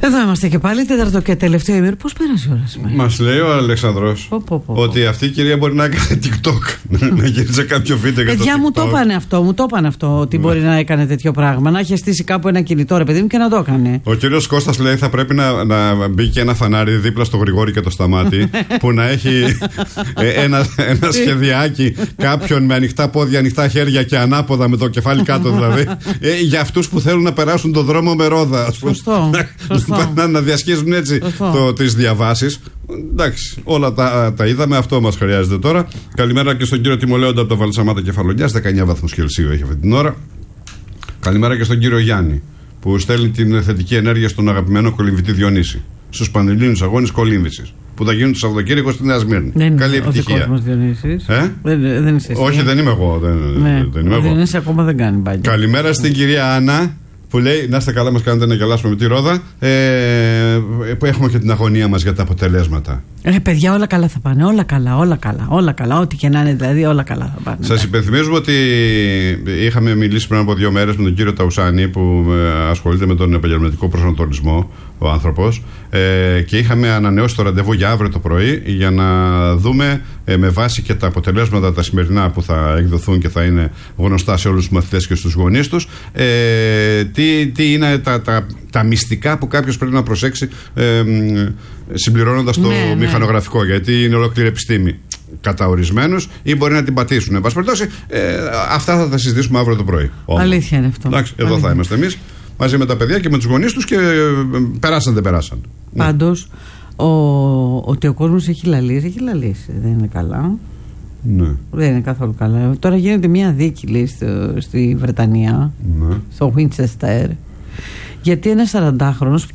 Εδώ είμαστε και πάλι, τέταρτο και τελευταίο ημέρο. Πώς πέρασε η ώρα σήμερα? Μας λέει ο Αλεξανδρός ότι αυτή η κυρία μπορεί να έκανε TikTok. Να γύριζε κάποιο βίντεο για το TikTok. Παιδιά μου το είπανε αυτό, ότι μπορεί να έκανε τέτοιο πράγμα. Να είχε στήσει κάπου ένα κινητό, ρε παιδί μου, και να το έκανε. Ο κύριος Κώστας λέει θα πρέπει να μπει και ένα φανάρι δίπλα στο Γρηγόρη και το Σταμάτη που να έχει ένα σχεδιάκι κάποιον με ανοιχτά πόδια, ανοιχτά χέρια και ανάποδα με το κεφάλι κάτω δηλαδή. Για αυτούς που θέλουν να περάσουν τον δρόμο με ρόδα, ας πούμε. Σωστό. Να διασχίζουν έτσι τις διαβάσεις. Εντάξει, όλα τα είδαμε. Αυτό μας χρειάζεται τώρα. Καλημέρα και στον κύριο Τιμολέοντα από το Βαλσαμάτα Κεφαλονιάς. 19 βαθμούς Κελσίου έχει αυτή την ώρα. Καλημέρα και στον κύριο Γιάννη που στέλνει την θετική ενέργεια στον αγαπημένο κολυμβητή Διονύση στους Πανελλήνιους Αγώνες Κολύμβησης που θα γίνουν το Σαββατοκύριακο στη Νέα Σμύρνη. Καλή επιτυχία. Δεν είσαι εσύ. Όχι, δεν είμαι εγώ. Δεν είσαι ακόμα, δεν κάνει μπάνιο. Καλημέρα στην κυρία Άννα που λέει να είστε καλά, μας κάνετε να γελάσουμε με τη ρόδα. Που έχουμε και την αγωνία μας για τα αποτελέσματα. Παιδιά, όλα καλά θα πάνε. Όλα καλά. Ό,τι και να είναι, δηλαδή, όλα καλά θα πάνε. Σας υπενθυμίζουμε ότι είχαμε μιλήσει πριν από 2 μέρες με τον κύριο Ταουσάνη που ασχολείται με τον επαγγελματικό προσανατολισμό, ο άνθρωπος, και είχαμε ανανεώσει το ραντεβού για αύριο το πρωί για να δούμε με βάση και τα αποτελέσματα τα σημερινά που θα εκδοθούν και θα είναι γνωστά σε όλους τους μαθητές και στους γονείς τους, τι είναι τα μυστικά που κάποιος πρέπει να προσέξει συμπληρώνοντας το μηχανογραφικό, γιατί είναι ολόκληρη επιστήμη κατά ορισμένους ή μπορεί να την πατήσουν. Εν πάση περιπτώσει, αυτά θα τα συζητήσουμε αύριο το πρωί. Αλήθεια είναι αυτό. Εντάξει, εδώ θα είμαστε εμείς μαζί με τα παιδιά και με τους γονείς τους και περάσαν. Πάντως, ότι ο κόσμος έχει λαλήσει, δεν είναι καλά. Ναι. Δεν είναι καθόλου καλά. Τώρα γίνεται μια δίκη, λέει, στη Βρετανία, στο Winchester, γιατί ένας 40χρονος